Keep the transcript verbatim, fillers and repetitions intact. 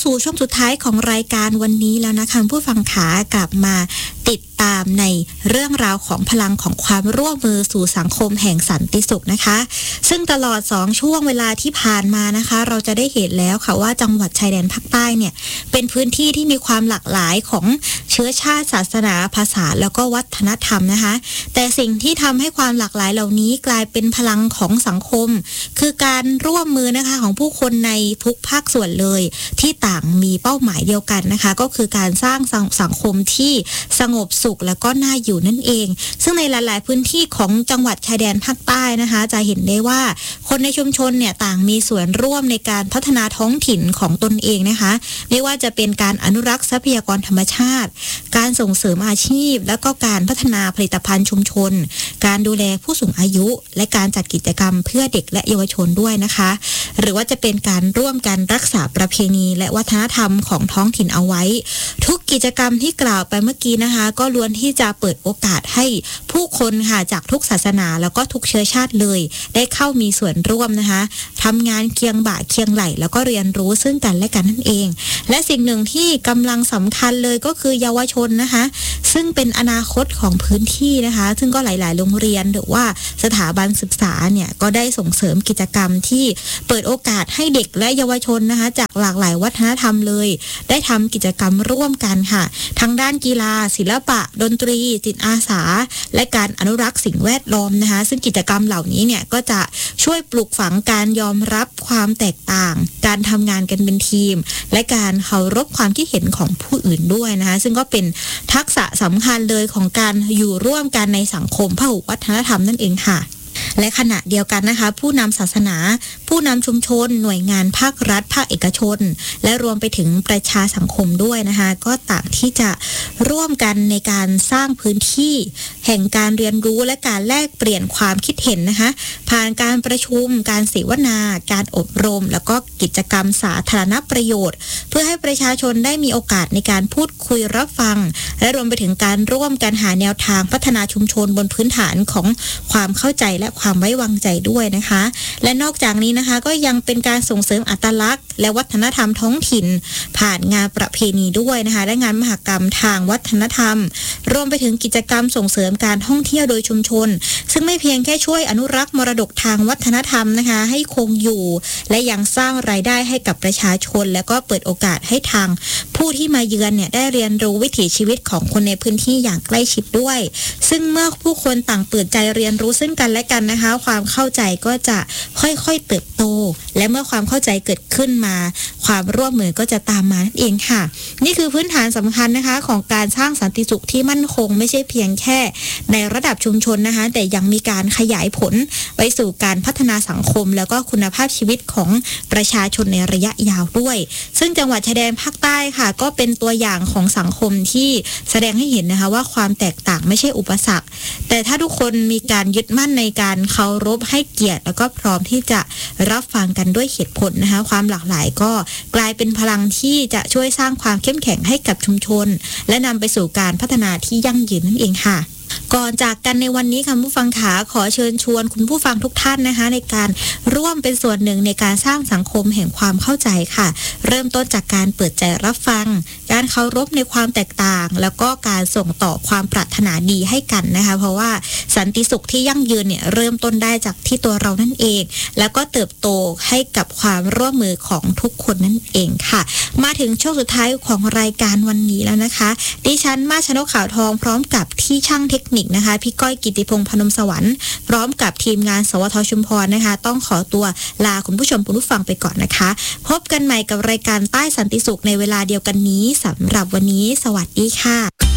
สู่ช่วงสุดท้ายของรายการวันนี้แล้วนะคะผู้ฟังขากลับมาติดตามในเรื่องราวของพลังของความร่วมมือสู่สังคมแห่งสันติสุขนะคะซึ่งตลอดสองช่วงเวลาที่ผ่านมานะคะเราจะได้เห็นแล้วค่ะว่าจังหวัดชายแดนภาคใต้เนี่ยเป็นพื้นที่ที่มีความหลากหลายของเชื้อชาติศาสนาภาษาแล้วก็วัฒนธรรมนะคะแต่สิ่งที่ทำให้ความหลากหลายเหล่านี้กลายเป็นพลังของสังคมคือการร่วมมือนะคะของผู้คนในทุกภาคส่วนเลยที่ต่างมีเป้าหมายเดียวกันนะคะก็คือการสร้างสังคมที่สงบสุขแล้วก็น่าอยู่นั่นเองซึ่งในหลายๆพื้นที่ของจังหวัดชายแดนภาคใต้นะคะจะเห็นได้ว่าคนในชุมชนเนี่ยต่างมีส่วนร่วมในการพัฒนาท้องถิ่นของตนเองนะคะไม่ว่าจะเป็นการอนุรักษ์ทรัพยากรธรรมชาติการส่งเสริมอาชีพแล้วก็การพัฒนาผลิตภัณฑ์ชุมชนการดูแลผู้สูงอายุและการจัดกิจกรรมเพื่อเด็กและเยาวชนด้วยนะคะหรือว่าจะเป็นการร่วมกันรักษาประเพณีและวัฒนธรรมของท้องถิ่นเอาไว้ทุกกิจกรรมที่กล่าวไปเมื่อกี้นะคะก็ล้วนที่จะเปิดโอกาสให้ผู้คนค่ะจากทุกศาสนาแล้วก็ทุกเชื้อชาติเลยได้เข้ามีส่วนร่วมนะคะทำงานเคียงบ่าเคียงไหลแล้วก็เรียนรู้ซึ่งกันและกันนั่นเองและสิ่งหนึ่งที่กำลังสำคัญเลยก็คือเยาวชนนะคะซึ่งเป็นอนาคตของพื้นที่นะคะซึ่งก็หลายๆโรงเรียนหรือว่าสถาบันศึกษาเนี่ยก็ได้ส่งเสริมกิจกรรมที่เปิดโอกาสให้เด็กและเยาวชนนะคะจากหลากหลายวัฒนธรรมเลยได้ทำกิจกรรมร่วมกันค่ะทั้งด้านกีฬาศิลปะดนตรีจิตอาสาและการอนุรักษ์สิ่งแวดล้อมนะคะซึ่งกิจกรรมเหล่านี้เนี่ยก็จะช่วยปลูกฝังการยอมรับความแตกต่างการทำงานกันเป็นทีมและการเคารพความคิดเห็นของผู้อื่นด้วยนะคะซึ่งก็เป็นทักษะสำคัญเลยของการอยู่ร่วมกันในสังคมพหุวัฒนธรรมนั่นเองค่ะและขณะเดียวกันนะคะผู้นำศาสนาผู้นำชุมชนหน่วยงานภาครัฐภาคเอกชนและรวมไปถึงประชาสังคมด้วยนะคะก็ต่างที่จะร่วมกันในการสร้างพื้นที่แห่งการเรียนรู้และการแลกเปลี่ยนความคิดเห็นนะคะผ่านการประชุมการเสวนาการอบรมแล้วก็กิจกรรมสาธารณประโยชน์เพื่อให้ประชาชนได้มีโอกาสในการพูดคุยรับฟังและรวมไปถึงการร่วมกันหาแนวทางพัฒนาชุมชนบนพื้นฐานของความเข้าใจและความไว้วางใจด้วยนะคะและนอกจากนี้นะคะก็ยังเป็นการส่งเสริมอัตลักษณ์และวัฒนธรรมท้องถิ่นผ่านงานประเพณีด้วยนะคะและงานมหกรรมทางวัฒนธรรมรวมไปถึงกิจกรรมส่งเสริมการท่องเที่ยวโดยชุมชนซึ่งไม่เพียงแค่ช่วยอนุรักษ์มรดกทางวัฒนธรรมนะคะให้คงอยู่และยังสร้างรายได้ให้กับประชาชนและก็เปิดโอกาสให้ทางผู้ที่มาเยือนเนี่ยได้เรียนรู้วิถีชีวิตของคนในพื้นที่อย่างใกล้ชิดด้วยซึ่งเมื่อผู้คนต่างเปิดใจเรียนรู้ซึ่งกันและกันนะคะความเข้าใจก็จะค่อยๆเติบโตและเมื่อความเข้าใจเกิดขึ้นมาความร่วมมือก็จะตามมานั่นเองค่ะนี่คือพื้นฐานสำคัญนะคะของการสร้างสันติสุขที่มั่นคงไม่ใช่เพียงแค่ในระดับชุมชนนะคะแต่ยังมีการขยายผลไปสู่การพัฒนาสังคมแล้วก็คุณภาพชีวิตของประชาชนในระยะยาวด้วยซึ่งจังหวัดชายแดนภาคใต้ค่ะก็เป็นตัวอย่างของสังคมที่แสดงให้เห็นนะคะว่าความแตกต่างไม่ใช่อุปสรรคแต่ถ้าทุกคนมีการยึดมั่นในการเคารพให้เกียรติแล้วก็พร้อมที่จะรับฟังกันด้วยเหตุผลนะคะความหลากหลายก็กลายเป็นพลังที่จะช่วยสร้างความเข้มแข็งให้กับชุมชนและนำไปสู่การพัฒนาที่ยั่งยืนนั่นเองค่ะก่อนจากกันในวันนี้ค่ะผู้ฟังขาขอเชิญชวนคุณผู้ฟังทุกท่านนะคะในการร่วมเป็นส่วนหนึ่งในการสร้างสังคมแห่งความเข้าใจค่ะเริ่มต้นจากการเปิดใจรับฟังการเคารพในความแตกต่างแล้วก็การส่งต่อความปรารถนาดีให้กันนะคะเพราะว่าสันติสุขที่ยั่งยืนเนี่ยเริ่มต้นได้จากที่ตัวเรานั่นเองแล้วก็เติบโตให้กับความร่วมมือของทุกคนนั่นเองค่ะมาถึงช่วงสุดท้ายของรายการวันนี้แล้วนะคะดิฉันมาชนกขาวทองพร้อมกับที่ช่างเทคนิคนะคะพี่ก้อยกิติพงษ์พนมสวรรค์พร้อมกับทีมงานสวทชุมพรนะคะต้องขอตัวลาคุณผู้ชมคุณผู้ฟังไปก่อนนะคะพบกันใหม่กับรายการใต้สันติสุขในเวลาเดียวกันนี้สำหรับวันนี้สวัสดีค่ะ